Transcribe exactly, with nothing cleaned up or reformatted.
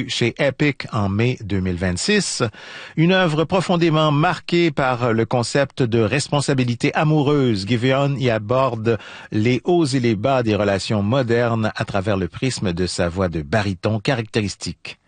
paru chez Epic en mai deux mille vingt-six. Une œuvre profondément marquée par le concept de responsabilité amoureuse. Giveon y aborde les hauts et les bas des relations modernes à travers le prisme de sa voix de baryton caractéristique.